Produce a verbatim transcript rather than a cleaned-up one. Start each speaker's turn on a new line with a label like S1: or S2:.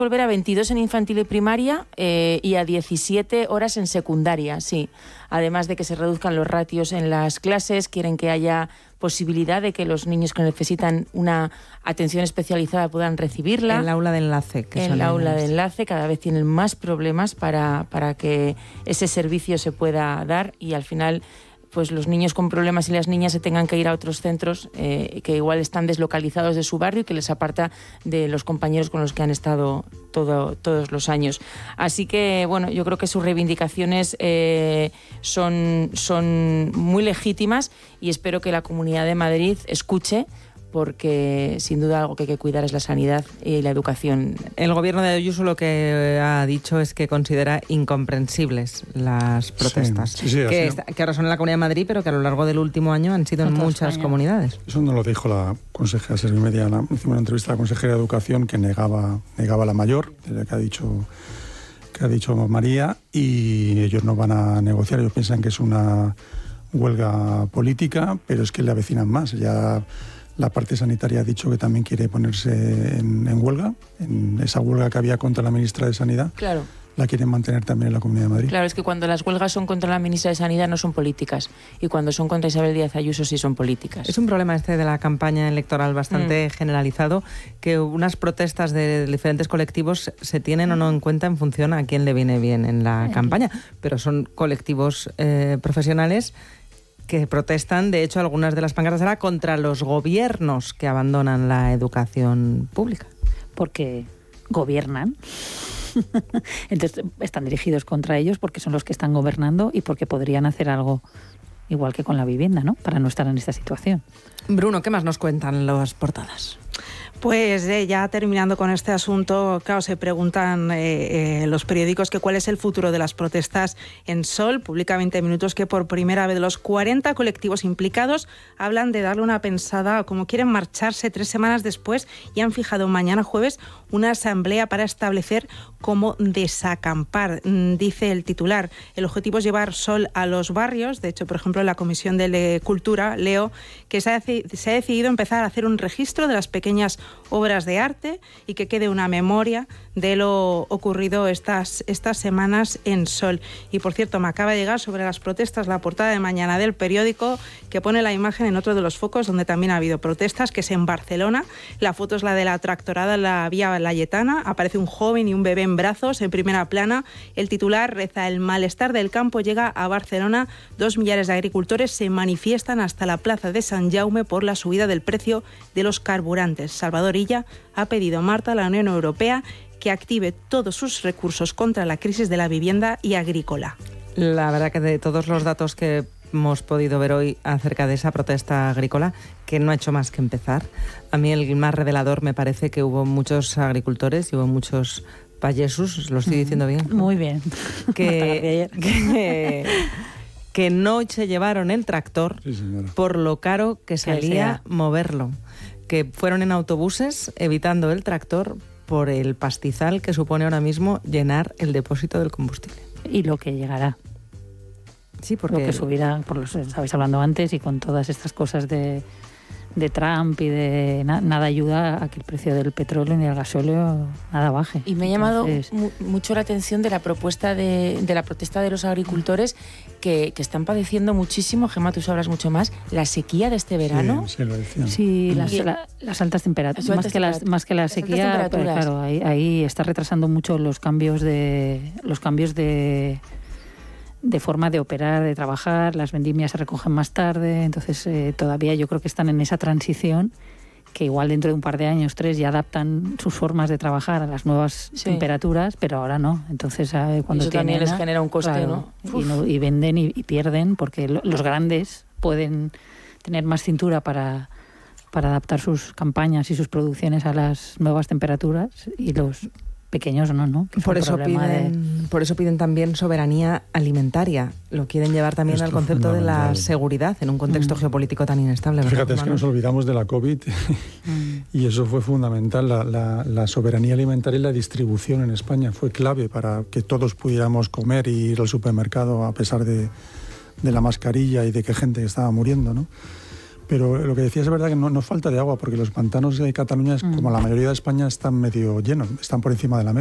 S1: volver a veintidós en infantil y primaria eh, y a diecisiete horas en secundaria, sí. Además de que se reduzcan los ratios en las clases, quieren que haya posibilidad de que los niños que necesitan una atención especializada puedan recibirla.
S2: El aula de enlace. Que
S1: en el aula de enlace cada vez tienen más problemas para, para que ese servicio se pueda dar y al final pues los niños con problemas y las niñas se tengan que ir a otros centros eh, que igual están deslocalizados de su barrio y que les aparta de los compañeros con los que han estado todo, todos los años. Así que, bueno, yo creo que sus reivindicaciones eh, son, son muy legítimas y espero que la Comunidad de Madrid escuche, porque sin duda algo que hay que cuidar es la sanidad y la educación.
S2: El gobierno de Ayuso lo que ha dicho es que considera incomprensibles las protestas,
S3: sí, sí, sí,
S2: que, está, que ahora son en la Comunidad de Madrid, pero que a lo largo del último año han sido en muchas España. comunidades.
S3: Eso no lo dijo la consejera Sergio Media, hicimos una entrevista a la consejera de Educación que negaba, negaba la mayor, que ha dicho que ha dicho María, y ellos no van a negociar, ellos piensan que es una huelga política, pero es que le avecinan más. Ya la parte sanitaria ha dicho que también quiere ponerse en, en huelga, en esa huelga que había contra la ministra de Sanidad.
S1: Claro.
S3: La quieren mantener también en la Comunidad de Madrid.
S1: Claro, es que cuando las huelgas son contra la ministra de Sanidad no son políticas, y cuando son contra Isabel Díaz Ayuso sí son políticas.
S2: Es un problema este de la campaña electoral bastante mm. generalizado, que unas protestas de diferentes colectivos se tienen o no en cuenta en función a quién le viene bien en la mm. campaña, pero son colectivos eh, profesionales que protestan. De hecho, algunas de las pancartas eran contra los gobiernos que abandonan la educación pública.
S4: Porque gobiernan. Entonces están dirigidos contra ellos porque son los que están gobernando y porque podrían hacer algo igual que con la vivienda, ¿no? Para no estar en esta situación.
S2: Bruno, ¿qué más nos cuentan las portadas?
S5: Pues eh, ya terminando con este asunto, claro, se preguntan eh, eh, los periódicos que cuál es el futuro de las protestas en Sol. Publica veinte minutos que por primera vez los cuarenta colectivos implicados hablan de darle una pensada, como quieren marcharse tres semanas después, y han fijado mañana jueves una asamblea para establecer cómo desacampar. Dice el titular, el objetivo es llevar Sol a los barrios. De hecho, por ejemplo, en la Comisión de Cultura leo que se ha, se ha decidido empezar a hacer un registro de las pequeñas obras de arte y que quede una memoria de lo ocurrido estas, estas semanas en Sol. Y por cierto, me acaba de llegar sobre las protestas la portada de mañana del periódico, que pone la imagen en otro de los focos donde también ha habido protestas, que es en Barcelona. La foto es la de la tractorada en la vía Layetana. Aparece un joven y un bebé en brazos en primera plana. El titular reza: el malestar del campo llega a Barcelona. Dos millares de agricultores se manifiestan hasta la plaza de Sant Jaume por la subida del precio de los carburantes. Salvador Illa ha pedido a Marta a la Unión Europea que active todos sus recursos contra la crisis de la vivienda y agrícola.
S2: La verdad que de todos los datos que hemos podido ver hoy acerca de esa protesta agrícola, que no ha hecho más que empezar, a mí el más revelador me parece que hubo muchos agricultores y hubo muchos payesus, lo estoy diciendo bien.
S4: Muy bien.
S2: Que, que, que no se llevaron el tractor
S3: sí,
S2: por lo caro que salía moverlo, que fueron en autobuses evitando el tractor por el pastizal que supone ahora mismo llenar el depósito del combustible.
S4: Y lo que llegará.
S2: Sí, porque
S4: lo que subirá, por lo que estabais hablando antes, y con todas estas cosas de, de Trump y de na, nada ayuda a que el precio del petróleo ni el gasóleo nada baje.
S1: Y me ha llamado Entonces, mu- mucho la atención de la propuesta de, de la protesta de los agricultores que, que están padeciendo muchísimo. Gemma, tú sabrás mucho más, la sequía de este verano.
S3: Sí, sí, lo decían.
S4: Sí, las, la, las altas temperaturas. Más, altas que las, más que la las sequía, pero claro, ahí, ahí está retrasando mucho los cambios de los cambios de de forma de operar, de trabajar. Las vendimias se recogen más tarde, entonces eh, todavía yo creo que están en esa transición, que igual dentro de un par de años, tres, ya adaptan sus formas de trabajar a las nuevas sí. temperaturas, pero ahora no. Entonces eh, cuando
S1: eso
S4: tienen,
S1: también les genera un coste,
S4: claro, ¿no? Y, no, y venden y, y pierden, porque lo, los grandes pueden tener más cintura para, para adaptar sus campañas y sus producciones a las nuevas temperaturas, y los pequeños no, ¿no?
S2: Por eso, piden, de... por eso piden también soberanía alimentaria. Lo quieren llevar también Esto al concepto de la seguridad en un contexto mm. geopolítico tan inestable.
S3: Fíjate, es que nos olvidamos de la COVID mm. y eso fue fundamental. La, la, la soberanía alimentaria y la distribución en España fue clave para que todos pudiéramos comer y ir al supermercado a pesar de, de la mascarilla y de que gente estaba muriendo, ¿no? Pero lo que decías es verdad que no, no falta de agua, porque los pantanos de Cataluña, es, mm. como la mayoría de España, están medio llenos, están por encima de la media.